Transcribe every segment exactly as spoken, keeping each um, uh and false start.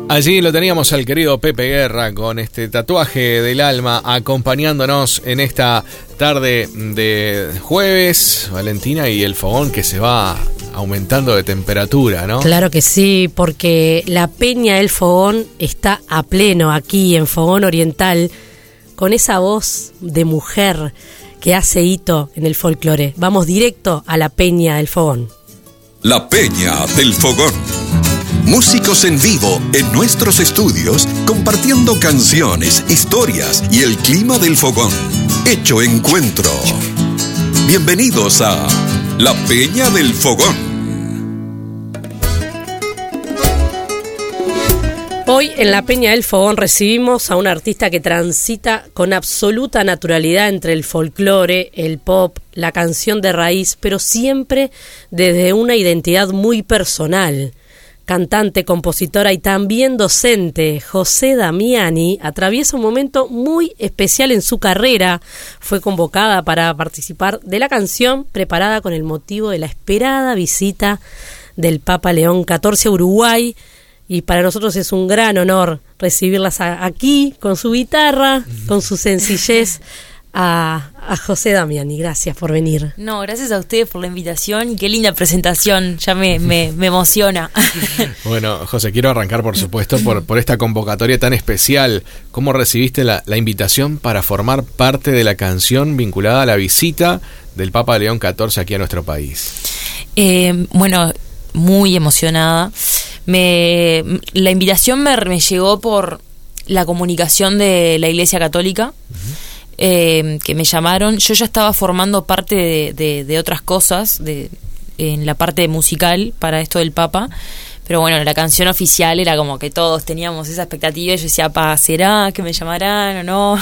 Allí lo teníamos al querido Pepe Guerra con este tatuaje del alma acompañándonos en esta tarde de jueves, Valentina, y el fogón que se va aumentando de temperatura, ¿no? Claro que sí, porque la Peña del Fogón está a pleno aquí en Fogón Oriental con esa voz de mujer que hace hito en el folclore. Vamos directo a la Peña del Fogón. La Peña del Fogón. Músicos en vivo en nuestros estudios, compartiendo canciones, historias y el clima del fogón. Hecho encuentro. Bienvenidos a La Peña del Fogón. Hoy en La Peña del Fogón recibimos a un artista que transita con absoluta naturalidad entre el folclore, el pop, la canción de raíz, pero siempre desde una identidad muy personal. Cantante, compositora y también docente, José Damiani atraviesa un momento muy especial en su carrera. Fue convocada para participar de la canción preparada con el motivo de la esperada visita del Papa León catorce a Uruguay. Y para nosotros es un gran honor recibirlas aquí con su guitarra, con su sencillez. A, a José Damiani, gracias por venir. No, gracias a ustedes por la invitación y qué linda presentación, ya me, me, me emociona. Bueno, José, quiero arrancar por supuesto por, por esta convocatoria tan especial. ¿Cómo recibiste la, la invitación para formar parte de la canción vinculada a la visita del Papa León catorce aquí a nuestro país? Eh, bueno, muy emocionada. Me, la invitación me, me llegó por la comunicación de la Iglesia Católica. Uh-huh. Eh, que me llamaron. Yo ya estaba formando parte de, de, de otras cosas de, en la parte musical para esto del Papa, pero bueno, la canción oficial era como que todos teníamos esa expectativa y yo decía, pa, ¿será que me llamarán o no?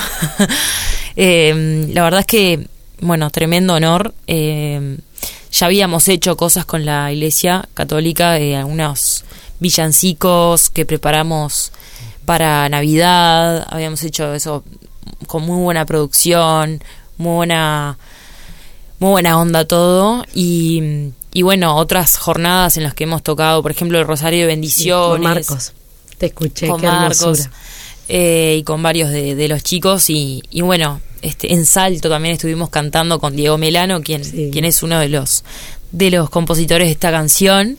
eh, la verdad es que, bueno, tremendo honor. Eh, ya habíamos hecho cosas con la Iglesia Católica, eh, algunos villancicos que preparamos para Navidad, habíamos hecho eso con muy buena producción, muy buena muy buena onda todo, y, y bueno, otras jornadas en las que hemos tocado, por ejemplo, el Rosario de Bendiciones. Con Marcos, te escuché, con qué Marcos, hermosura. Eh, y con varios de, de los chicos, y, y bueno, este en Salto también estuvimos cantando con Diego Melano, quien, sí. quien es uno de los de los compositores de esta canción,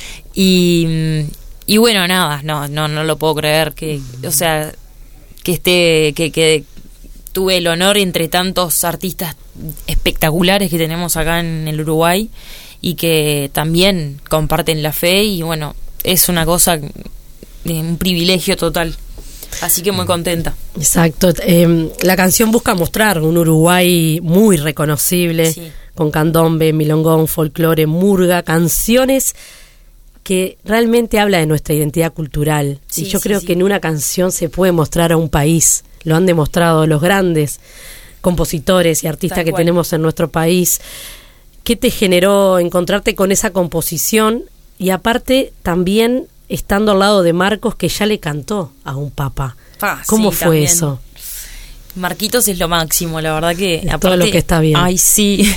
y, y bueno, nada, no, no, no lo puedo creer, que, o sea, que esté, que, que tuve el honor entre tantos artistas espectaculares que tenemos acá en el Uruguay y que también comparten la fe, y bueno, es una cosa, un privilegio total, así que muy contenta. Exacto, eh, la canción busca mostrar un Uruguay muy reconocible, sí, con candombe, milongón, folclore, murga, canciones que realmente habla de nuestra identidad cultural, sí, y yo sí, creo sí. que en una canción se puede mostrar a un país. Lo han demostrado los grandes compositores y artistas que tenemos en nuestro país. ¿Qué te generó encontrarte con esa composición? Y aparte, también estando al lado de Marcos, que ya le cantó a un papa. Ah, ¿Cómo sí, fue también. Eso? Marquitos es lo máximo, la verdad que... Es aparte, todo lo que está bien. Ay, sí.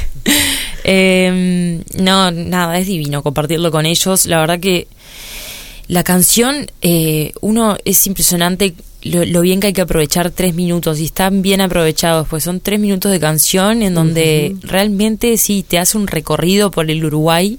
eh, no, nada, es divino compartirlo con ellos. La verdad que la canción, eh, uno es impresionante... Lo, lo bien que hay que aprovechar tres minutos, y están bien aprovechados, pues son tres minutos de canción en donde uh-huh. realmente sí te hace un recorrido por el Uruguay,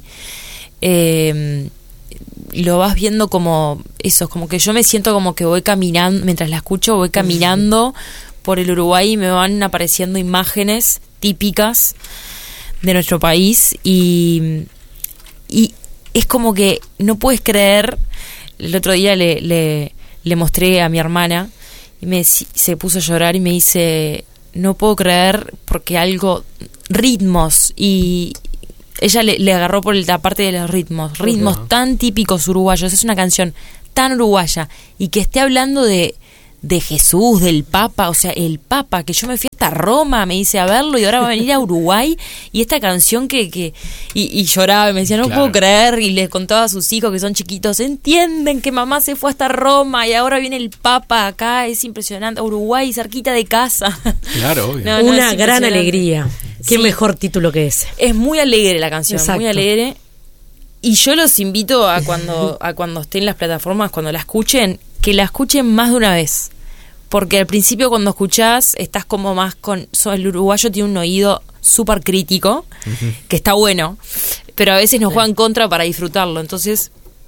eh, lo vas viendo como eso, como que yo me siento como que voy caminando, mientras la escucho voy caminando uh-huh. por el Uruguay y me van apareciendo imágenes típicas de nuestro país, y, y es como que no puedes creer. El otro día le... le Le mostré a mi hermana y me se puso a llorar y me dice, no puedo creer, porque algo, ritmos, y ella le, le agarró por la parte de los ritmos, ritmos uh-huh. tan típicos uruguayos, es una canción tan uruguaya, y que esté hablando de, de Jesús, del Papa, o sea, el Papa, que yo me fui hasta Roma, me dice, a verlo, y ahora va a venir a Uruguay, y esta canción que, que y, y lloraba, y me decía, no claro. puedo creer, y les contaba a sus hijos que son chiquitos, entienden que mamá se fue hasta Roma, y ahora viene el Papa acá, es impresionante, Uruguay, cerquita de casa. Claro, obvio. No, no, una gran alegría, qué sí. mejor título que ese. Es muy alegre la canción, Exacto. muy alegre, y yo los invito a cuando, a cuando estén en las plataformas, cuando la escuchen, que la escuchen más de una vez. Porque al principio cuando escuchás estás como más con... So, el uruguayo tiene un oído súper crítico, uh-huh. que está bueno, pero a veces nos juega en contra para disfrutarlo. Entonces,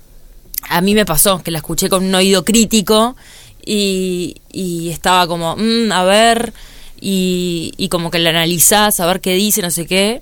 a mí me pasó que la escuché con un oído crítico y, y estaba como, mmm, a ver, y, y como que la analizás, a ver qué dice, no sé qué.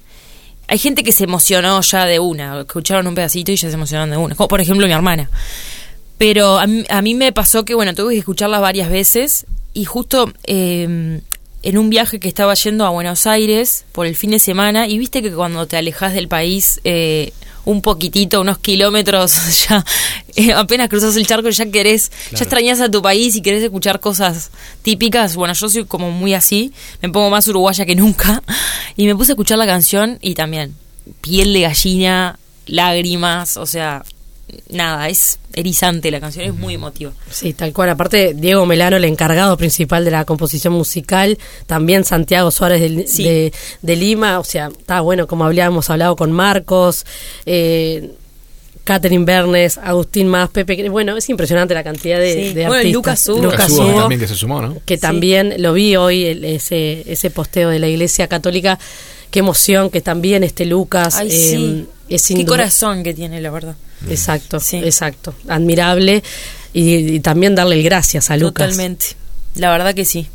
Hay gente que se emocionó ya de una, escucharon un pedacito y ya se emocionaron de una, como por ejemplo mi hermana. Pero a mí, a mí me pasó que, bueno, tuve que escucharlas varias veces y justo eh, en un viaje que estaba yendo a Buenos Aires por el fin de semana, y viste que cuando te alejas del país eh, un poquitito, unos kilómetros, ya eh, apenas cruzas el charco ya querés, claro. ya extrañas a tu país y querés escuchar cosas típicas. Bueno, yo soy como muy así, me pongo más uruguaya que nunca, y me puse a escuchar la canción y también piel de gallina, lágrimas, o sea... Nada, es erizante la canción, es muy emotiva. Sí, tal cual. Aparte, Diego Melano, el encargado principal de la composición musical, también Santiago Suárez de, sí. de, de Lima, o sea, está bueno, como habíamos hablado con Marcos, eh, Catherine Bernes, Agustín Más, Pepe, bueno, es impresionante la cantidad de, sí. de bueno, artistas. Lucas Hugo, Lucas Hugo también que se sumó, ¿no? Que sí. también lo vi hoy, el, ese, ese posteo de la Iglesia Católica. Qué emoción que también este Lucas. Ay, eh, sí. es Qué induda- corazón que tiene, la verdad. Exacto, sí. exacto. Admirable. Y, y también darle el gracias a Lucas. Totalmente. La verdad que sí.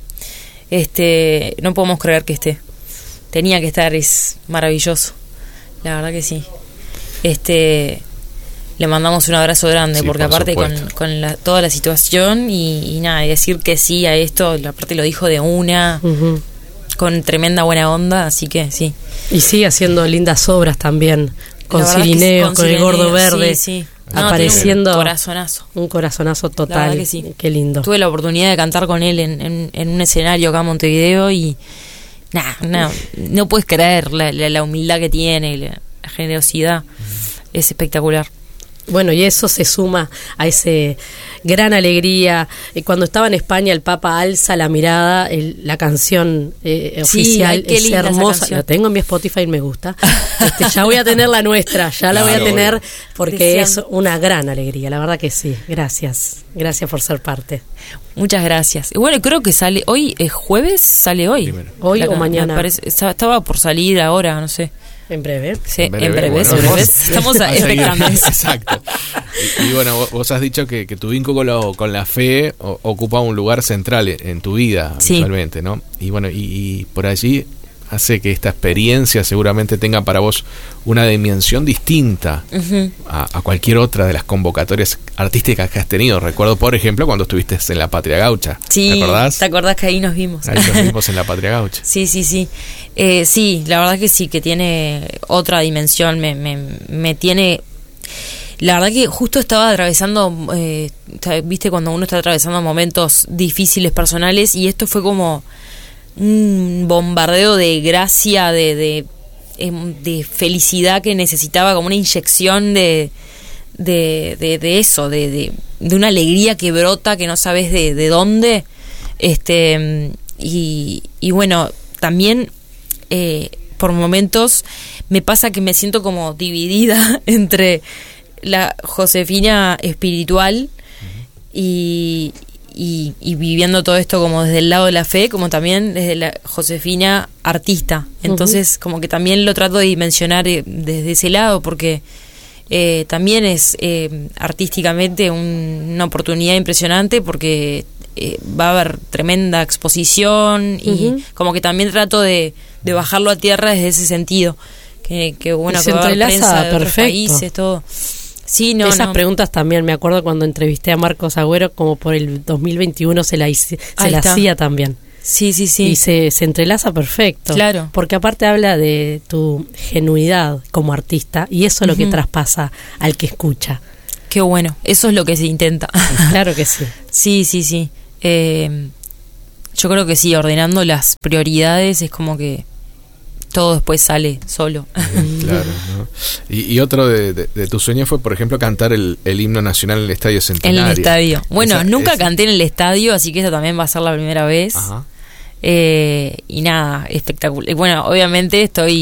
Este, no podemos creer que esté. Tenía que estar, es maravilloso. La verdad que sí. Este, le mandamos un abrazo grande, sí, porque por aparte con, supuesto. con la, toda la situación y, y nada, y decir que sí a esto, aparte lo dijo de una, Uh-huh. con tremenda buena onda, así que sí. Y sigue haciendo lindas obras también. Con La verdad Cirineo, que con, el Gordo Verde. Sí, sí. No, apareciendo. tiene un corazonazo. Un corazonazo La total. verdad que sí. Qué lindo. Tuve la oportunidad de cantar con él en, en, en un escenario acá en Montevideo y nah, no, no puedes creer la, la, la humildad que tiene, la, la generosidad. Es espectacular. Bueno, y eso se suma a ese gran alegría. Eh, Cuando estaba en España, el Papa alza la mirada, el- la canción eh, Sí, oficial ay, qué es linda esa hermosa. canción. La tengo en mi Spotify y me gusta. Este, ya voy a tener la nuestra, ya la voy a Claro, tener obvio. porque Deseando. es una gran alegría. La verdad que sí. Gracias. Gracias por ser parte. Muchas gracias. Y bueno, creo que sale hoy, es jueves, sale hoy. Primero. Hoy La- o mañana. me parece- estaba, estaba por salir ahora, no sé. En breve. Sí, en breve, breves, bueno, en breves. vos- Estamos a seguir. expectantes. Exacto. Y, y bueno, vos, vos has dicho que, que tu vínculo con la fe o- ocupa un lugar central en, en tu vida, Sí. actualmente, ¿no? Y bueno, y, y por allí hace que esta experiencia seguramente tenga para vos una dimensión distinta Ujú. a, a cualquier otra de las convocatorias artísticas que has tenido. Recuerdo, por ejemplo, cuando estuviste en la Patria Gaucha. Sí, ¿Te acordás? ¿te acordás que ahí nos vimos? Ahí nos vimos en la Patria Gaucha. Sí, sí, sí. Eh, sí, la verdad que sí, que tiene otra dimensión, me, me, me tiene... La verdad que justo estaba atravesando, eh, ta- viste, cuando uno está atravesando momentos difíciles personales, y esto fue como un bombardeo de gracia, de, de, em, de felicidad que necesitaba, como una inyección de, de, de, de eso, de, de, de una alegría que brota, que no sabes de, de dónde. Este, y, y bueno, también eh, por momentos me pasa que me siento como dividida entre la Josefina espiritual y, y, y viviendo todo esto como desde el lado de la fe, como también desde la Josefina artista. Entonces, como que también lo trato de dimensionar eh, desde ese lado, porque eh, también es eh, artísticamente un- una oportunidad impresionante, porque eh, va a haber tremenda exposición y Ujú. como que también trato de, de bajarlo a tierra desde ese sentido. Que, que bueno, Y se que va a haber entrelaza prensa de otros perfecto. países, todo. Sí, no, Esas no. preguntas también, me acuerdo cuando entrevisté a Marcos Agüero, como por el dos mil veintiuno se la, hice- se Ahí la está. hacía también. Sí, sí, sí. Y se, se entrelaza perfecto. Claro. Porque aparte habla de tu genuidad como artista y eso es lo que Ujú. traspasa al que escucha. Qué bueno. Eso es lo que se intenta. Claro que sí. Sí, sí, sí. Eh, yo creo que sí, ordenando las prioridades es como que todo después sale solo. Claro, ¿no? Y, y otro de, de, de tus sueños fue, por ejemplo, cantar el, el himno nacional en el Estadio En Centenario. el estadio. Bueno, Esa- nunca esa- canté en el estadio, así que esta también va a ser la primera vez. Ajá. Eh, y nada, espectacular. Bueno, obviamente estoy